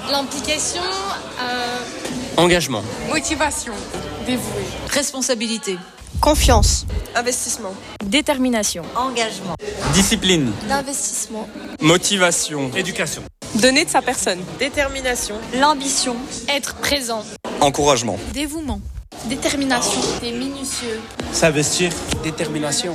L'implication, Engagement. Motivation. Dévoué. Responsabilité. Confiance. Investissement. Détermination. Engagement. Discipline. l'investissement, Motivation. Éducation. Donner de sa personne. Détermination. L'ambition. être présent, Encouragement. Dévouement. détermination, et minutieux. S'investir. Détermination.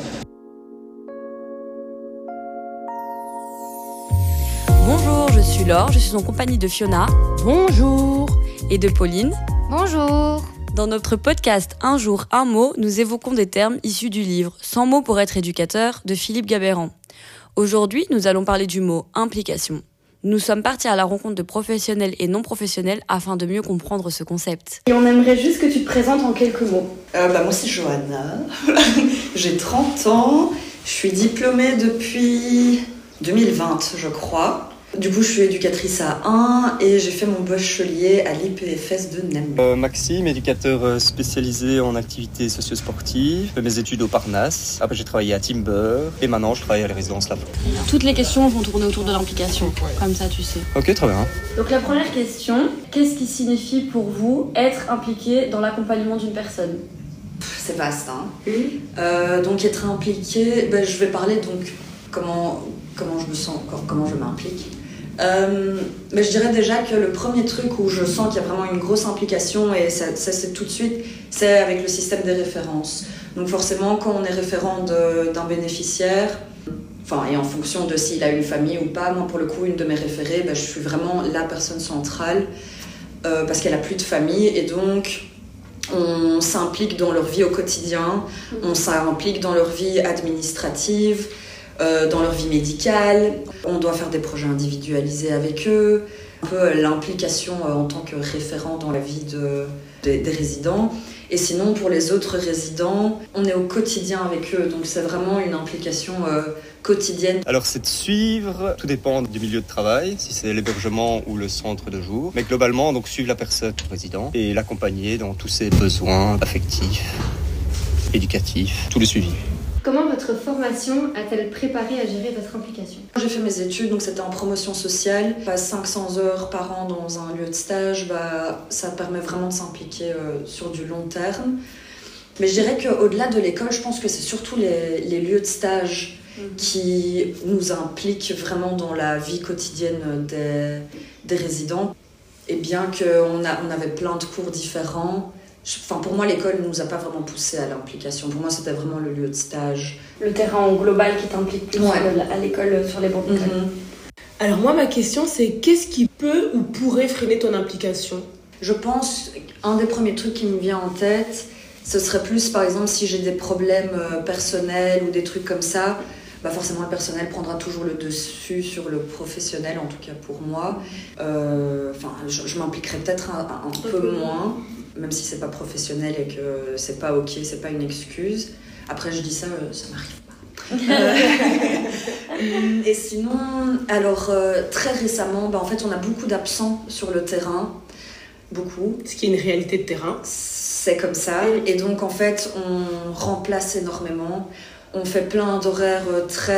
Bonjour, je suis Laure, je suis en compagnie de Fiona. Bonjour. Et de Pauline. Bonjour. Dans notre podcast Un jour, un mot, nous évoquons des termes issus du livre 100 mots pour être éducateur de Philippe Gabeyran. Aujourd'hui, nous allons parler du mot implication. Nous sommes partis à la rencontre de professionnels et non professionnels afin de mieux comprendre ce concept. Et on aimerait juste que tu te présentes en quelques mots. Moi c'est Johanna, j'ai 30 ans, je suis diplômée depuis 2020 je crois. Du coup je suis éducatrice à 1 et j'ai fait mon bachelier à l'IPFS de Namur. Maxime, éducateur spécialisé en activités socio-sportives. J'ai fait mes études au Parnasse. Après j'ai travaillé à Timber et maintenant je travaille à la résidence là. Toutes les questions vont tourner autour de l'implication, comme ça tu sais. Ok, très bien. Donc la première question, qu'est-ce qui signifie pour vous être impliqué dans l'accompagnement d'une personne ? C'est vaste hein. Donc être impliquée, je vais parler donc comment je me sens, comment je m'implique. Mais je dirais déjà que le premier truc où je sens qu'il y a vraiment une grosse implication, et ça c'est tout de suite, c'est avec le système des références. Donc forcément, quand on est référent d'un bénéficiaire, et en fonction de s'il a une famille ou pas, moi pour le coup, une de mes référées, je suis vraiment la personne centrale parce qu'elle a plus de famille et donc on s'implique dans leur vie au quotidien, on s'implique dans leur vie administrative, dans leur vie médicale, on doit faire des projets individualisés avec eux, un peu l'implication en tant que référent dans la vie des résidents. Et sinon, pour les autres résidents, on est au quotidien avec eux, donc c'est vraiment une implication quotidienne. Alors c'est de suivre, tout dépend du milieu de travail, si c'est l'hébergement ou le centre de jour. Mais globalement, donc suivre la personne résident et l'accompagner dans tous ses besoins affectifs, éducatifs, tout le suivi. Comment votre formation a-t-elle préparé à gérer votre implication ? J'ai fait mes études, donc c'était en promotion sociale. 500 heures par an dans un lieu de stage, ça permet vraiment de s'impliquer sur du long terme. Mais je dirais qu'au-delà de l'école, je pense que c'est surtout les lieux de stage qui nous impliquent vraiment dans la vie quotidienne des résidents. Et bien qu'on avait plein de cours différents, pour moi, l'école ne nous a pas vraiment poussé à l'implication. Pour moi, c'était vraiment le lieu de stage. Le terrain global qui t'implique plus à l'école sur les bancs d'école. Alors moi, ma question, c'est qu'est-ce qui peut ou pourrait freiner ton implication ? Je pense qu'un des premiers trucs qui me vient en tête, ce serait plus, par exemple, si j'ai des problèmes personnels ou des trucs comme ça, forcément le personnel prendra toujours le dessus sur le professionnel, en tout cas pour moi. Je m'impliquerai peut-être un peu moins, même si c'est pas professionnel et que c'est pas ok, c'est pas une excuse. Après je dis ça m'arrive pas. Et sinon, alors très récemment, en fait on a beaucoup d'absents sur le terrain, beaucoup. Ce qui est une réalité de terrain. C'est comme ça, et donc en fait on remplace énormément. On fait plein d'horaires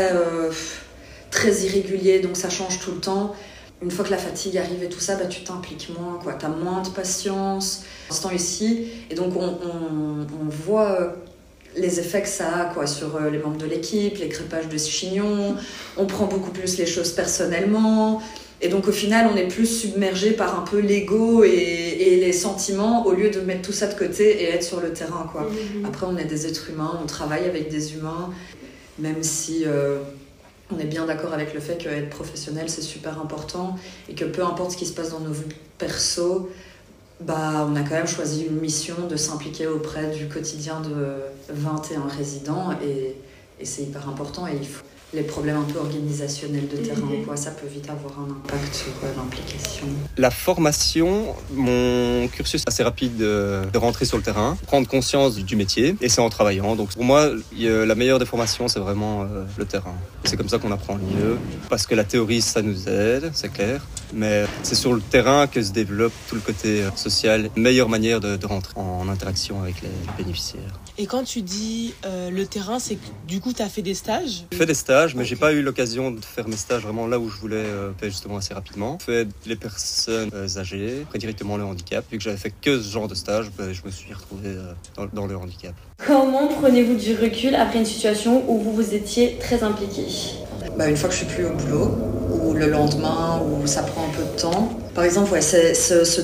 très irréguliers, donc ça change tout le temps. Une fois que la fatigue arrive et tout ça, tu t'impliques moins, tu as moins de patience. Pour l'instant ici, et donc on voit les effets que ça a sur les membres de l'équipe, les crépages de chignons, on prend beaucoup plus les choses personnellement. Et donc au final, on est plus submergé par un peu l'ego et les sentiments au lieu de mettre tout ça de côté et être sur le terrain. Après, on est des êtres humains, on travaille avec des humains, même si on est bien d'accord avec le fait qu'être professionnel, c'est super important et que peu importe ce qui se passe dans nos vies perso, on a quand même choisi une mission de s'impliquer auprès du quotidien de 21 résidents et c'est hyper important et il faut... Les problèmes un peu organisationnels de terrain, ça peut vite avoir un impact sur l'implication. La formation, mon cursus assez rapide de rentrer sur le terrain, prendre conscience du métier, et c'est en travaillant. Donc pour moi, la meilleure des formations, c'est vraiment le terrain. C'est comme ça qu'on apprend le mieux, parce que la théorie, ça nous aide, c'est clair, mais c'est sur le terrain que se développe tout le côté social, une meilleure manière de rentrer en interaction avec les bénéficiaires. Et quand tu dis le terrain, c'est que du coup, tu as fait des stages ? J'ai fait des stages. stages, mais j'ai pas eu l'occasion de faire mes stages vraiment là où je voulais faire justement assez rapidement. J'ai fait les personnes âgées, après directement le handicap. Vu que j'avais fait que ce genre de stage, je me suis retrouvé dans le handicap. Comment prenez-vous du recul après une situation où vous vous étiez très impliqué ? Une fois que je suis plus au boulot, ou le lendemain, ou ça prend un peu de temps. Par exemple, ces 2-3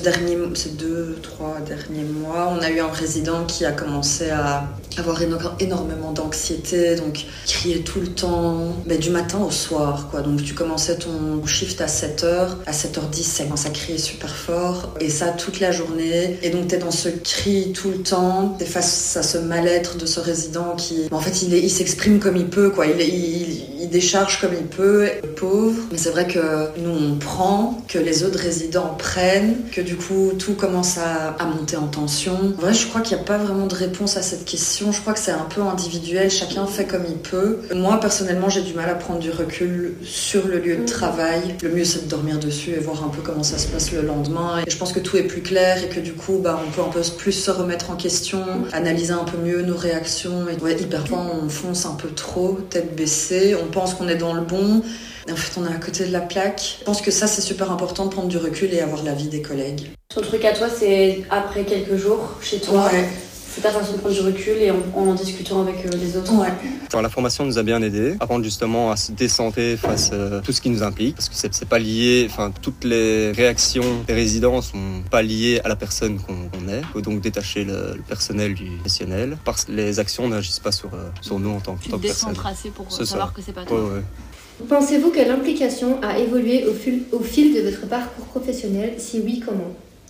derniers mois, on a eu un résident qui a commencé à avoir énormément d'anxiété, donc criait tout le temps, du matin au soir, quoi. Donc tu commençais ton shift à 7h, à 7h10, ça commence à crier super fort, et ça toute la journée. Et donc t'es dans ce cri tout le temps, t'es face à ce mal-être de ce résident qui, en fait, il s'exprime comme il peut, quoi. Il décharge comme il peut, pauvre. Mais c'est vrai que nous on prend, que les autres résidents prennent, que du coup tout commence à monter en tension. Ouais, je crois qu'il n'y a pas vraiment de réponse à cette question. Je crois que c'est un peu individuel, chacun fait comme il peut. Moi personnellement j'ai du mal à prendre du recul sur le lieu de travail. Le mieux c'est de dormir dessus et voir un peu comment ça se passe le lendemain. Et je pense que tout est plus clair et que du coup on peut un peu plus se remettre en question, analyser un peu mieux nos réactions. Et ouais, parfois on fonce un peu trop, tête baissée, on pense qu'on est dans le bon. Et en fait, on est à côté de la plaque. Je pense que ça, c'est super important de prendre du recul et avoir l'avis des collègues. Ton truc à toi, c'est après quelques jours chez toi. Ouais. C'est ta façon de prendre du recul et en discutant avec les autres. Ouais. Alors, la formation nous a bien aidés à apprendre justement à se décentrer face à tout ce qui nous implique, parce que c'est pas lié, toutes les réactions des résidents sont pas liées à la personne qu'on est. Il faut donc détacher le personnel du professionnel, parce que les actions n'agissent pas sur nous en tant que personne. Décentrasser pour savoir que c'est pas toi. Ouais. Pensez-vous que l'implication a évolué au fil de votre parcours professionnel ? Si oui, comment ?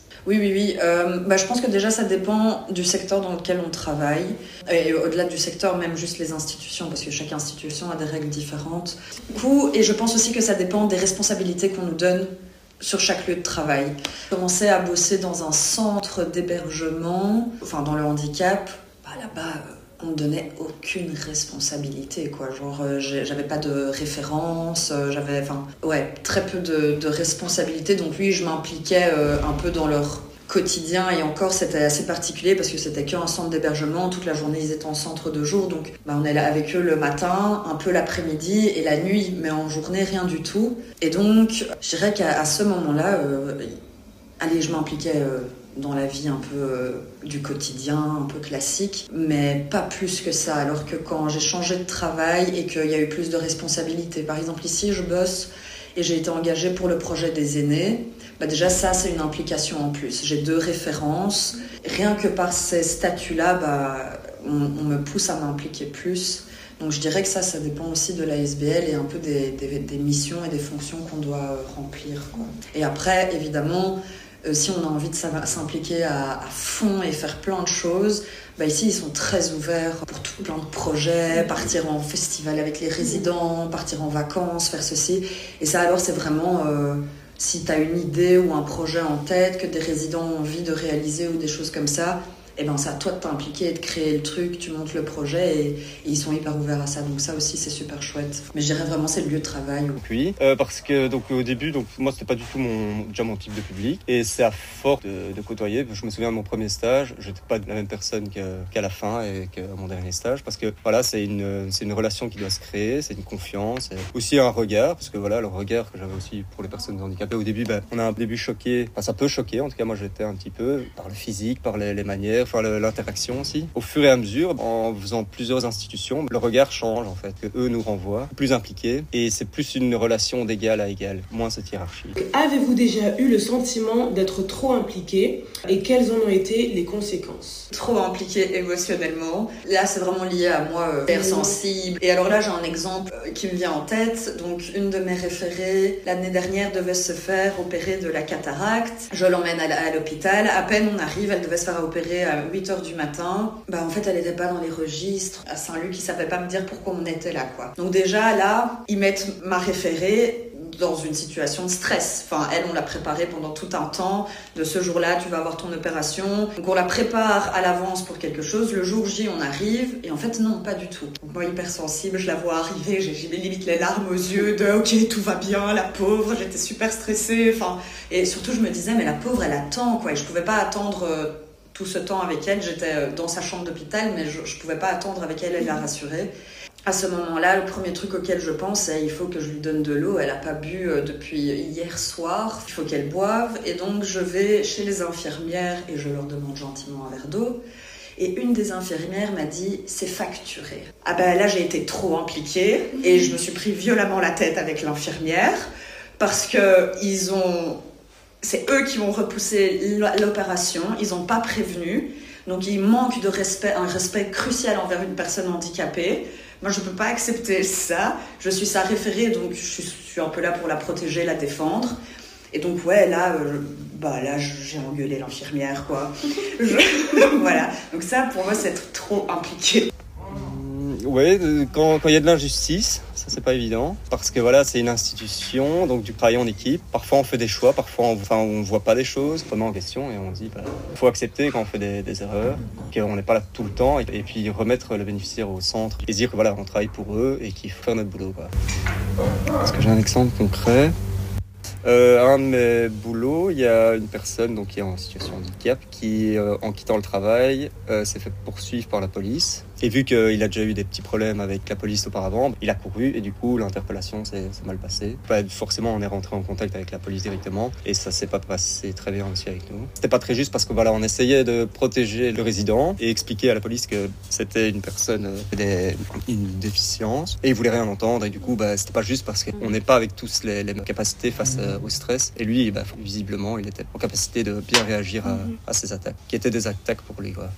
Oui. Je pense que déjà ça dépend du secteur dans lequel on travaille et au-delà du secteur, même juste les institutions, parce que chaque institution a des règles différentes. Et je pense aussi que ça dépend des responsabilités qu'on nous donne sur chaque lieu de travail. J'ai commencé à bosser dans un centre d'hébergement, dans le handicap. Là-bas, on me donnait aucune responsabilité, quoi. J'avais pas de référence, j'avais très peu de responsabilités. Donc oui, je m'impliquais un peu dans leur quotidien, et encore c'était assez particulier parce que c'était qu'un centre d'hébergement, toute la journée ils étaient en centre de jour, donc on est là avec eux le matin, un peu l'après-midi et la nuit, mais en journée rien du tout. Et donc je dirais qu'à ce moment-là, je m'impliquais dans la vie un peu du quotidien, un peu classique, mais pas plus que ça. Alors que quand j'ai changé de travail et qu'il y a eu plus de responsabilités, par exemple ici je bosse et j'ai été engagée pour le projet des aînés, déjà ça c'est une implication en plus. J'ai 2 références, rien que par ces statuts-là, on me pousse à m'impliquer plus. Donc je dirais que ça dépend aussi de la SBL et un peu des missions et des fonctions qu'on doit remplir, quoi. Et après, évidemment, si on a envie de s'impliquer à fond et faire plein de choses, ici ils sont très ouverts pour tout plein de projets, partir en festival avec les résidents, partir en vacances, faire ceci. Et ça alors c'est vraiment, si tu as une idée ou un projet en tête que des résidents ont envie de réaliser ou des choses comme ça, c'est à toi de t'impliquer et de créer le truc, tu montes le projet et ils sont hyper ouverts à ça. Donc ça aussi c'est super chouette. Mais je dirais vraiment c'est le lieu de travail. Oui, parce que au début, moi c'était pas du tout mon type de public, et c'est à force de côtoyer. Je me souviens de mon premier stage, j'étais pas la même personne qu'à la fin et qu'à mon dernier stage, parce que c'est une relation qui doit se créer, c'est une confiance, et aussi un regard, parce que le regard que j'avais aussi pour les personnes handicapées au début, on a un début choqué, ça peut choquer, en tout cas moi j'étais un petit peu par le physique, par les manières, l'interaction aussi. Au fur et à mesure, en faisant plusieurs institutions, le regard change en fait, que eux nous renvoient, plus impliqués, et c'est plus une relation d'égal à égal, moins cette hiérarchie. Avez-vous déjà eu le sentiment d'être trop impliqué et quelles en ont été les conséquences ? Trop impliqué émotionnellement. Là, c'est vraiment lié à moi, hypersensible. Et alors là, j'ai un exemple qui me vient en tête. Donc, une de mes référées, l'année dernière, devait se faire opérer de la cataracte. Je l'emmène à l'hôpital. À peine on arrive, elle devait se faire opérer à 8h du matin. En fait, elle n'était pas dans les registres. À Saint-Luc, ils ne savaient pas me dire pourquoi on était là, quoi. Donc déjà, là, ils mettent ma référée dans une situation de stress. Elle, on l'a préparée pendant tout un temps. De ce jour-là, tu vas avoir ton opération. Donc, on la prépare à l'avance pour quelque chose. Le jour J, on arrive. Et en fait, non, pas du tout. Donc, moi, hypersensible, je la vois arriver. J'ai limite les larmes aux yeux de « Ok, tout va bien, la pauvre. » J'étais super stressée. Et surtout, je me disais « Mais la pauvre, elle attend, quoi. » Et je pouvais pas attendre tout ce temps avec elle. J'étais dans sa chambre d'hôpital, mais je pouvais pas attendre avec elle la rassurer. À ce moment-là, le premier truc auquel je pense, c'est il faut que je lui donne de l'eau. Elle n'a pas bu depuis hier soir. Il faut qu'elle boive. Et donc, je vais chez les infirmières et je leur demande gentiment un verre d'eau. Et une des infirmières m'a dit « c'est facturé ». Ah ben là, j'ai été trop impliquée et je me suis pris violemment la tête avec l'infirmière parce que c'est eux qui vont repousser l'opération. Ils n'ont pas prévenu. Donc, il manque de respect, un respect crucial envers une personne handicapée. Moi, je ne peux pas accepter ça. Je suis sa référée, donc je suis un peu là pour la protéger, la défendre. Et donc, ouais, là, j'ai engueulé l'infirmière, quoi. Voilà. Donc ça, pour moi, c'est être trop impliqué. Ouais, quand il y a de l'injustice, ça c'est pas évident, parce que voilà, c'est une institution, donc du travail en équipe. Parfois on fait des choix, parfois on voit pas des choses, on remet en question et on dit faut accepter quand on fait des erreurs, qu'on n'est pas là tout le temps, et puis remettre le bénéficiaire au centre et dire que voilà, on travaille pour eux et qu'il faut faire notre boulot, quoi. Est-ce que j'ai un exemple concret ? Un de mes boulots, il y a une personne donc, qui est en situation de handicap qui, en quittant le travail, s'est fait poursuivre par la police. Et vu qu'il a déjà eu des petits problèmes avec la police auparavant, il a couru et du coup l'interpellation s'est mal passée. Forcément, on est rentré en contact avec la police directement et ça s'est pas passé très bien aussi avec nous. C'était pas très juste parce que voilà, on essayait de protéger le résident et expliquer à la police que c'était une personne une déficience et ils voulaient rien entendre et du coup c'était pas juste parce qu'on n'est pas avec tous les mêmes capacités face au stress et lui visiblement il était en capacité de bien réagir à ces attaques qui étaient des attaques pour lui, quoi.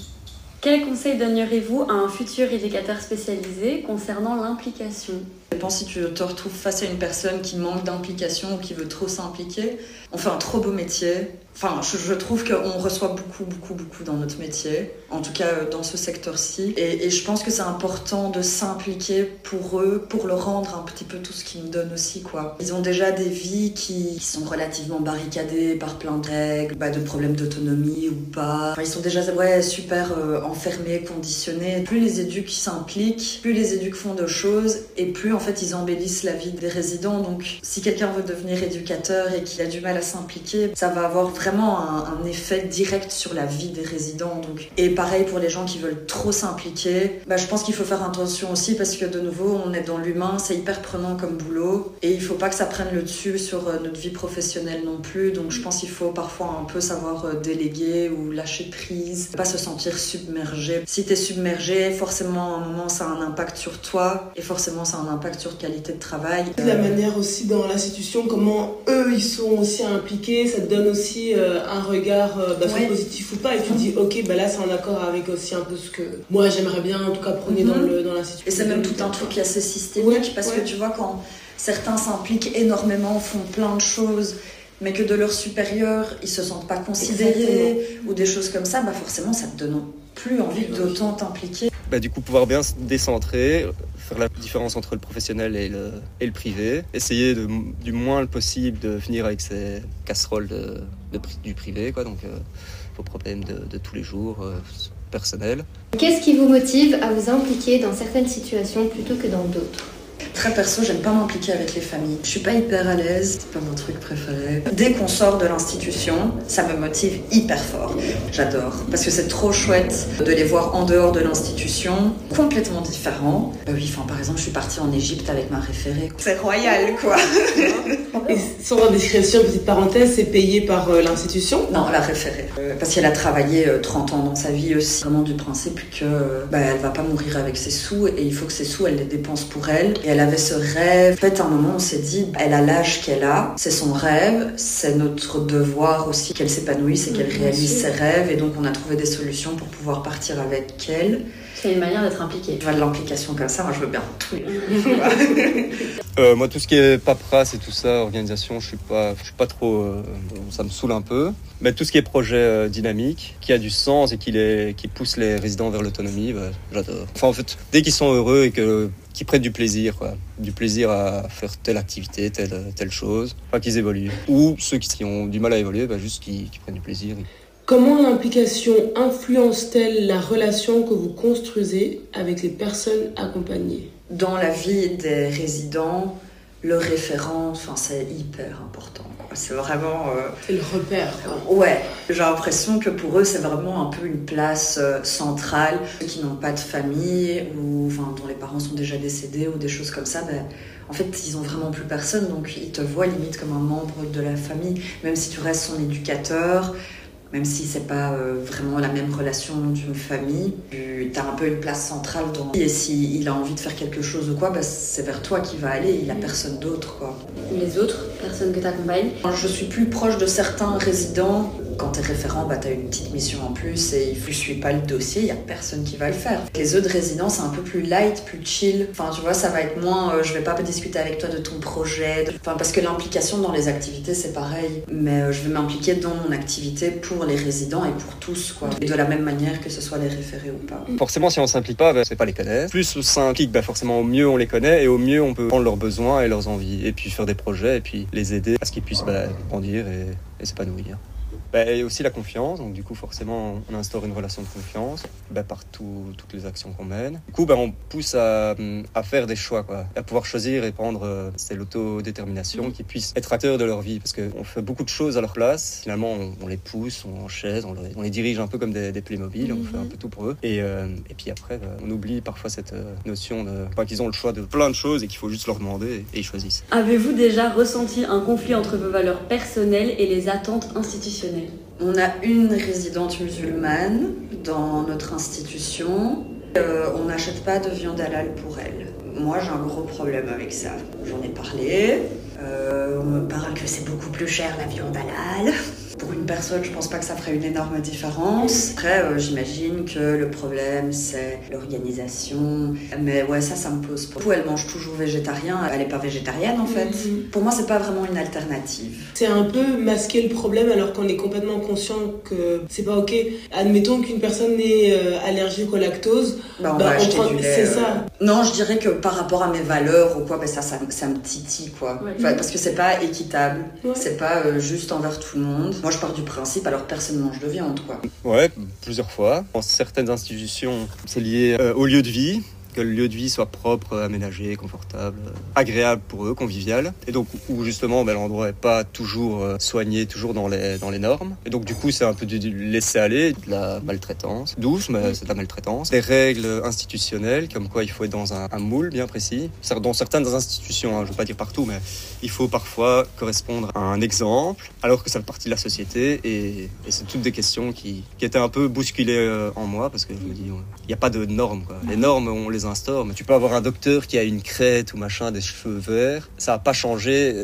Quel conseil donneriez-vous à un futur éducateur spécialisé concernant l'implication ? Je pense si tu te retrouves face à une personne qui manque d'implication ou qui veut trop s'impliquer, on fait un trop beau métier. Enfin, je trouve qu'on reçoit beaucoup dans notre métier, en tout cas dans ce secteur-ci. Et je pense que c'est important de s'impliquer pour eux, pour leur rendre un petit peu tout ce qu'ils nous donnent aussi, quoi. Ils ont déjà des vies qui sont relativement barricadées par plein de règles, de problèmes d'autonomie ou pas. Enfin, ils sont déjà super enfermés, conditionnés. Plus les éducs s'impliquent, plus les éducs font de choses et plus en fait ils embellissent la vie des résidents. Donc si quelqu'un veut devenir éducateur et qu'il a du mal à s'impliquer, ça va avoir vraiment un effet direct sur la vie des résidents. Donc. Et pareil pour les gens qui veulent trop s'impliquer, je pense qu'il faut faire attention aussi parce que de nouveau on est dans l'humain, c'est hyper prenant comme boulot et il faut pas que ça prenne le dessus sur notre vie professionnelle non plus. Donc je pense qu'il faut parfois un peu savoir déléguer ou lâcher prise, pas se sentir submergé. Si t'es submergé, forcément à un moment ça a un impact sur toi et forcément ça a un impact sur qualité de travail. La manière aussi dans l'institution, comment eux ils sont aussi impliqués, ça te donne aussi un regard soit positif ou pas et tu dis ok là c'est en accord avec aussi un peu ce que moi j'aimerais bien en tout cas prôner dans l'institution. Et c'est même tout un truc assez systémique parce que tu vois quand certains s'impliquent énormément, font plein de choses mais que de leurs supérieurs ils se sentent pas considérés ou des choses comme ça, forcément ça te donne plus envie d'autant t'impliquer. Du coup pouvoir bien se décentrer, faire la différence entre le professionnel et le privé, essayer du moins le possible de finir avec ces casseroles du privé, quoi, donc vos problèmes de tous les jours personnels. Qu'est-ce qui vous motive à vous impliquer dans certaines situations plutôt que dans d'autres ? Très perso, j'aime pas m'impliquer avec les familles. Je suis pas hyper à l'aise, c'est pas mon truc préféré. Dès qu'on sort de l'institution, ça me motive hyper fort. J'adore, parce que c'est trop chouette de les voir en dehors de l'institution, complètement différents. Par exemple, je suis partie en Égypte avec ma référée. C'est royal, quoi. Et sans indiscrétion, petite parenthèse, c'est payé par l'institution ? Non, la référée. Parce qu'elle a travaillé 30 ans dans sa vie aussi. Vraiment du principe que elle va pas mourir avec ses sous et il faut que ses sous, elle les dépense pour elle. Et elle avait ce rêve. En fait, à un moment, on s'est dit, elle a l'âge qu'elle a, c'est son rêve, c'est notre devoir aussi qu'elle s'épanouisse et qu'elle réalise ses rêves. Et donc, on a trouvé des solutions pour pouvoir partir avec elle. C'est une manière d'être impliqué. Tu vois, de l'implication comme ça, moi, je veux bien. Moi, tout ce qui est paperasse et tout ça, organisation, je suis pas trop... ça me saoule un peu. Mais tout ce qui est projet dynamique, qui a du sens et qui pousse les résidents vers l'autonomie, j'adore. Enfin, en fait, dès qu'ils sont heureux et qu'ils prennent du plaisir, quoi. Du plaisir à faire telle activité, telle chose, pas qu'ils évoluent. Ou ceux qui ont du mal à évoluer, juste qu'ils prennent du plaisir. Comment l'implication influence-t-elle la relation que vous construisez avec les personnes accompagnées ? Dans la vie des résidents, Le référent, c'est hyper important, quoi. C'est vraiment... C'est le repère, quoi. Ouais, j'ai l'impression que pour eux, c'est vraiment un peu une place centrale. Ceux qui n'ont pas de famille ou dont les parents sont déjà décédés ou des choses comme ça, en fait, ils n'ont vraiment plus personne, donc ils te voient limite comme un membre de la famille, même si tu restes son éducateur. Même si c'est pas vraiment la même relation d'une famille, tu as un peu une place centrale dans... Et s'il a envie de faire quelque chose ou quoi, c'est vers toi qu'il va aller, il a personne d'autre, quoi. Les autres personnes que tu accompagnes? Je suis plus proche de certains résidents. Quand t'es référent, t'as une petite mission en plus et je suis pas le dossier, il y a personne qui va le faire. Les autres résidents, c'est un peu plus light, plus chill. Tu vois, ça va être moins je vais pas discuter avec toi de ton projet. Parce que l'implication dans les activités, c'est pareil. Mais je vais m'impliquer dans mon activité pour les résidents et pour tous, quoi. Et de la même manière que ce soit les référés ou pas. Forcément, si on s'implique pas, c'est pas les connaître. Plus on s'implique, forcément, au mieux on les connaît et au mieux on peut prendre leurs besoins et leurs envies. Et puis faire des projets et puis les aider à ce qu'ils puissent grandir et s'épanouir. Et aussi la confiance, donc du coup forcément on instaure une relation de confiance par toutes les actions qu'on mène. Du coup on pousse à faire des choix, quoi, à pouvoir choisir et prendre, c'est l'autodétermination, qu'ils puissent être acteurs de leur vie, parce qu'on fait beaucoup de choses à leur place, finalement on les pousse, on enchaise, on les dirige un peu comme des Playmobil, on fait un peu tout pour eux, et puis après on oublie parfois cette notion qu'ils ont le choix de plein de choses et qu'il faut juste leur demander et ils choisissent. Avez-vous déjà ressenti un conflit entre vos valeurs personnelles et les attentes institutionnelles? On a une résidente musulmane dans notre institution. On n'achète pas de viande halal pour elle. Moi, j'ai un gros problème avec ça. J'en ai parlé. On me parle que c'est beaucoup plus cher la viande halal. Pour une personne, je pense pas que ça ferait une énorme différence. Après, j'imagine que le problème, c'est l'organisation. Mais ouais, ça me pose pas. Du coup, elle mange toujours végétarien. Elle est pas végétarienne, en fait. Pour moi, c'est pas vraiment une alternative. C'est un peu masquer le problème alors qu'on est complètement conscient que c'est pas ok. Admettons qu'une personne est allergique au lactose. On va acheter du lait. C'est ça. Non, je dirais que par rapport à mes valeurs ou quoi, ça me titille, quoi. Ouais. Parce que c'est pas équitable. Ouais. C'est pas juste envers tout le monde. Moi, je pars du principe, alors personne mange de viande, quoi. Ouais, plusieurs fois. Dans certaines institutions, c'est lié au lieu de vie. Que le lieu de vie soit propre, aménagé, confortable, agréable pour eux, convivial. Et donc, où justement, l'endroit n'est pas toujours soigné, toujours dans les normes. Et donc, du coup, c'est un peu du laisser-aller, de la maltraitance. Douce, mais c'est de la maltraitance. Des règles institutionnelles, comme quoi il faut être dans un moule bien précis. Dans certaines institutions, je ne veux pas dire partout, mais il faut parfois correspondre à un exemple, alors que ça fait partie de la société. Et c'est toutes des questions qui étaient un peu bousculées en moi, parce que je me dis, il n'y a pas de normes, quoi. Les normes, on les instaure, mais tu peux avoir un docteur qui a une crête ou machin, des cheveux verts, ça n'a pas changé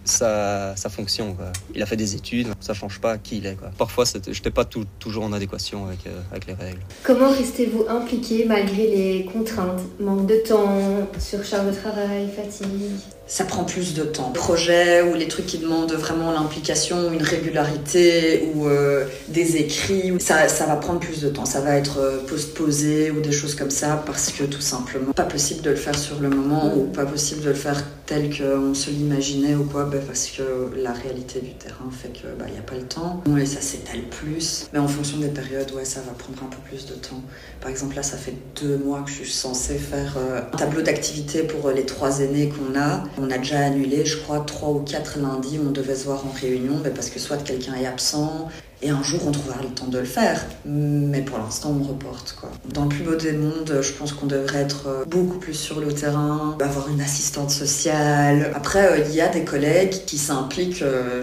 sa fonction, quoi. Il a fait des études, ça change pas qui il est, quoi. Parfois, j'étais pas toujours en adéquation avec les règles. Comment restez-vous impliqué malgré les contraintes? Manque de temps, surcharge de travail, fatigue? Ça prend plus de temps. Projets ou les trucs qui demandent vraiment l'implication, une régularité ou des écrits, ça va prendre plus de temps. Ça va être postposé ou des choses comme ça parce que tout simplement, pas possible de le faire sur le moment ou pas possible de le faire tel qu'on se l'imaginait ou quoi, parce que la réalité du terrain fait que y a pas le temps. Et ça s'étale plus. Mais en fonction des périodes, ça va prendre un peu plus de temps. Par exemple, là, ça fait 2 mois que je suis censée faire un tableau d'activité pour les 3 aînés qu'on a. On a déjà annulé, je crois, 3 ou 4 lundis où on devait se voir en réunion, parce que soit quelqu'un est absent, et un jour on trouvera le temps de le faire. Mais pour l'instant, on reporte, quoi. Dans le plus beau des mondes, je pense qu'on devrait être beaucoup plus sur le terrain, avoir une assistante sociale. Après, il y a des collègues qui s'impliquent,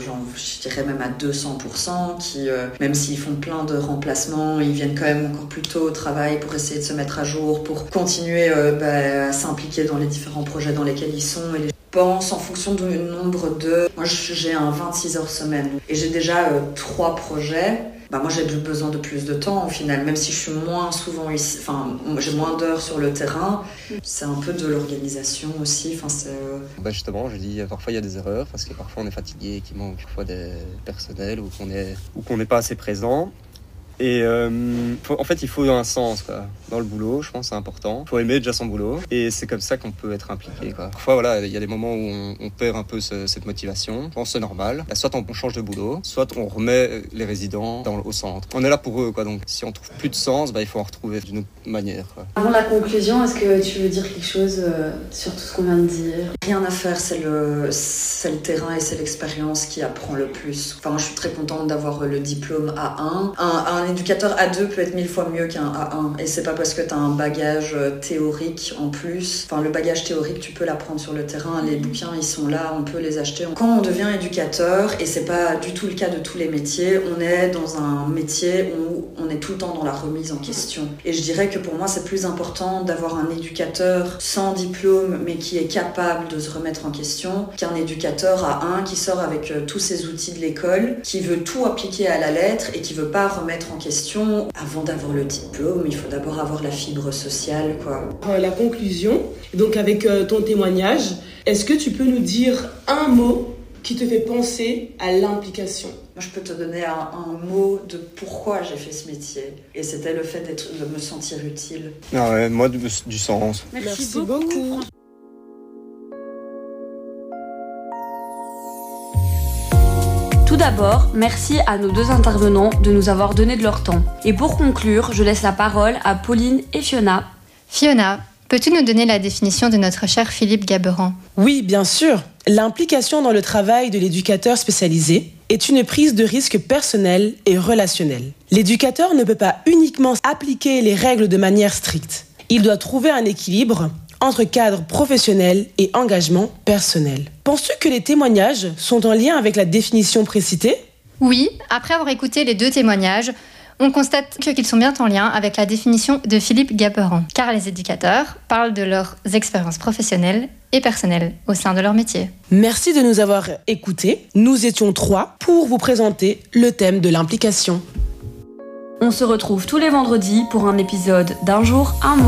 je dirais même à 200%, qui, même s'ils font plein de remplacements, ils viennent quand même encore plus tôt au travail pour essayer de se mettre à jour, pour continuer à s'impliquer dans les différents projets dans lesquels ils sont. Et pense en fonction du nombre de... Moi, j'ai un 26 heures semaine et j'ai déjà 3 projets. Moi, j'ai besoin de plus de temps au final, même si je suis moins souvent ici, j'ai moins d'heures sur le terrain. C'est un peu de l'organisation aussi. Justement, je dis, parfois il y a des erreurs parce que parfois on est fatigué, qu'il manque parfois des personnels ou qu'on n'est pas assez présent. Et en fait, il faut un sens quoi. Dans le boulot, je pense, c'est important. Il faut aimer déjà son boulot. Et c'est comme ça qu'on peut être impliqué. Quoi. Parfois, voilà, il y a des moments où on perd un peu cette motivation. Je pense que c'est normal. Soit on change de boulot, soit on remet les résidents au centre. On est là pour eux, quoi. Donc, si on trouve plus de sens, il faut en retrouver d'une autre manière. Quoi. Avant la conclusion, est-ce que tu veux dire quelque chose sur tout ce qu'on vient de dire ? Rien à faire, c'est le terrain et c'est l'expérience qui apprend le plus. Enfin, je suis très contente d'avoir le diplôme A1. Un éducateur A2 peut être 1000 fois mieux qu'un A1. Et c'est pas parce que tu as un bagage théorique en plus. Enfin, le bagage théorique, tu peux l'apprendre sur le terrain. Les bouquins, ils sont là, on peut les acheter. Quand on devient éducateur, et c'est pas du tout le cas de tous les métiers, on est dans un métier où on est tout le temps dans la remise en question. Et je dirais que pour moi, c'est plus important d'avoir un éducateur sans diplôme, mais qui est capable de se remettre en question, qu'un éducateur A1 qui sort avec tous ses outils de l'école, qui veut tout appliquer à la lettre et qui veut pas remettre en question. Avant d'avoir le diplôme, il faut d'abord avoir la fibre sociale, quoi. La conclusion, donc avec ton témoignage, est-ce que tu peux nous dire un mot qui te fait penser à l'implication ? Moi, je peux te donner un mot de pourquoi j'ai fait ce métier. Et c'était le fait de me sentir utile. Ah ouais, moi, du sens. Merci beaucoup. Tout d'abord, merci à nos deux intervenants de nous avoir donné de leur temps. Et pour conclure, je laisse la parole à Pauline et Fiona. Fiona, peux-tu nous donner la définition de notre cher Philippe Gaberan ? Oui, bien sûr. L'implication dans le travail de l'éducateur spécialisé est une prise de risque personnelle et relationnelle. L'éducateur ne peut pas uniquement appliquer les règles de manière stricte. Il doit trouver un équilibre entre cadre professionnel et engagement personnel. Penses-tu que les témoignages sont en lien avec la définition précitée ? Oui, après avoir écouté les deux témoignages, on constate qu'ils sont bien en lien avec la définition de Philippe Gaberan, car les éducateurs parlent de leurs expériences professionnelles et personnelles au sein de leur métier. Merci de nous avoir écoutés. Nous étions 3 pour vous présenter le thème de l'implication. On se retrouve tous les vendredis pour un épisode d'Un jour, un mot.